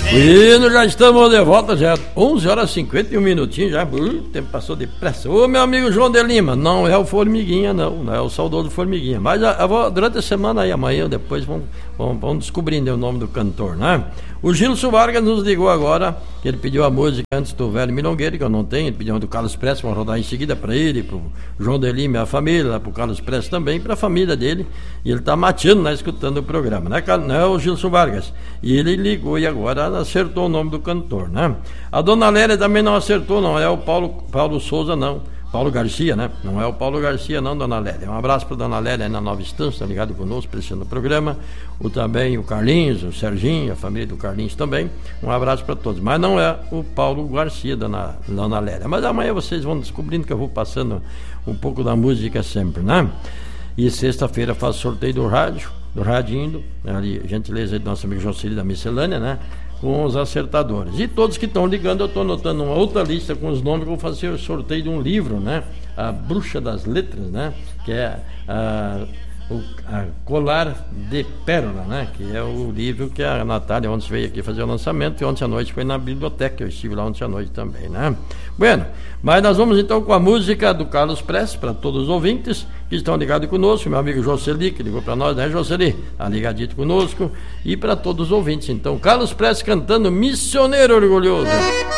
E já estamos de volta, já 11 horas e 51 minutinhos, já o tempo passou depressa. Ô meu amigo João de Lima, não é o Formiguinha não é o saudoso Formiguinha, mas eu vou, durante a semana aí, amanhã depois vamos descobrindo o nome do cantor, né? O Gilson Vargas nos ligou agora, que ele pediu a música antes do Velho Milongueiro, que eu não tenho, ele pediu do Carlos Prestes, vamos rodar em seguida para ele, pro João de Lima e a família, pro Carlos Prestes também, pra família dele, e ele tá mateando, né, escutando o programa, né, o Gilson Vargas, e ele ligou e agora acertou o nome do cantor, né? A dona Lélia também não acertou, não é o Paulo Souza, não. Paulo Garcia, né? Não é o Paulo Garcia, não, dona Lélia. Um abraço para dona Lélia aí na Nova Estância, tá ligado conosco, prestando o programa. Também o Carlinhos, o Serginho, a família do Carlinhos também. Um abraço para todos. Mas não é o Paulo Garcia, dona Lélia. Mas amanhã vocês vão descobrindo que eu vou passando um pouco da música sempre, né? E sexta-feira faço sorteio do radinho, ali, gentileza do nosso amigo Jocely da Miscelânea, né? Com os acertadores. E todos que estão ligando, eu estou anotando uma outra lista com os nomes que eu vou fazer o sorteio de um livro, né? A Bruxa das Letras, né? Que é a Colar de Pérola, né? Que é o livro que a Natália ontem veio aqui fazer o lançamento e ontem à noite foi na biblioteca, eu estive lá ontem à noite também, né? Bueno, mas nós vamos então com a música do Carlos Prestes para todos os ouvintes que estão ligados conosco, meu amigo Jocely, que ligou para nós, né, Jocely? Tá ligadito conosco, e para todos os ouvintes, então, Carlos Prestes cantando Missioneiro Orgulhoso.